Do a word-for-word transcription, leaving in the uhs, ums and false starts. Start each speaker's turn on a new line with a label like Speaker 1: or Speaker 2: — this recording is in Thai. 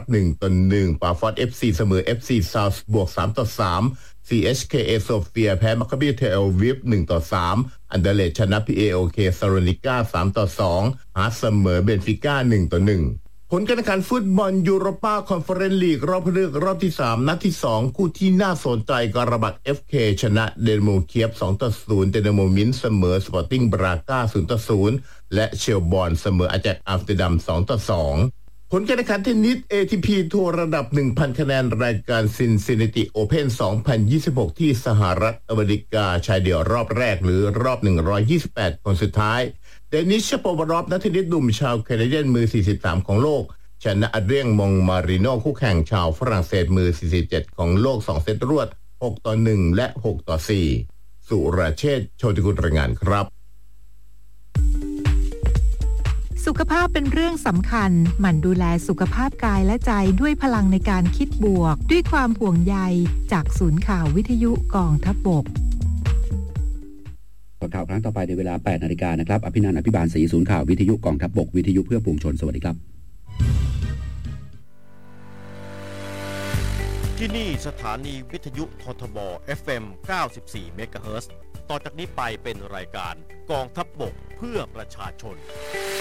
Speaker 1: หนึ่งต่อหนึ่งปาฟอร์ด เอฟ ซี เสมอ เอฟ ซี ซาวส์บวกสามต่อสาม ซี เอช เค เอ โซเฟียแพ้มัคคาบีเทลอาวีฟหนึ่งต่อสามอันเดอร์เลดชนะ พี เอ โอ เค ซาโรนิก้าสามต่อสองฮาร์ทเสมอเบนฟิก้าหนึ่งต่อหนึ่งผลการแข่งขันฟุตบอลยูโรปาคอนเฟอเรนซ์ลีกรอบคัดเลือกรอบที่สามนัดที่สองคู่ที่น่าสนใจกระบัก เอฟ เค ชนะเดนโมเคียฟสองต่อศูนย์เดนโมมินเสมอสปอร์ติ้งบราก้าศูนย์ต่อศูนย์และเชลบอนเสมออาแจกอัมสเตอร์ดัมสองต่อสองผลการแข่งขันเทนนิส เอ ที พี ทัวร์ระดับ หนึ่งพัน คะแนนรายการซินซินนาติโอเพ่นสองพันยี่สิบหกที่สหรัฐอเมริกาชายเดี่ยวรอบแรกหรือรอบหนึ่งร้อยยี่สิบแปดคนสุดท้ายเดนิส ชาโปวารอฟนักเทนนิสหนุ่มชาวแคนาเดียนมือสี่สิบสามของโลกชนะอัดเรียงมงมาริโนคู่แข่งชาวฝรั่งเศสมือสี่สิบเจ็ดของโลกสองเซตรวดหกต่อหนึ่งและหกต่อสี่สุรเชษฐ์ โชติกุลรายงานครับ
Speaker 2: สุขภาพเป็นเรื่องสำคัญหมั่นดูแลสุขภาพกายและใจด้วยพลังในการคิดบวกด้วยความห่วงใยจากศูนย์ข่าววิทยุกองทัพบก
Speaker 3: ข่าวครั้งต่อไปในเวลา แปดนาฬิกานะครับอภินันท์ อภิบาลศรีศูนย์ข่าววิทยุกองทัพบกวิทยุเพื่อปวงชนสวัสดีครับ
Speaker 4: ที่นี่สถานีวิทยุททบ เอฟ เอ็ม เก้าสิบสี่ เมกะเฮิรตซ์ต่อจากนี้ไปเป็นรายการกองทัพบกเพื่อประชาชน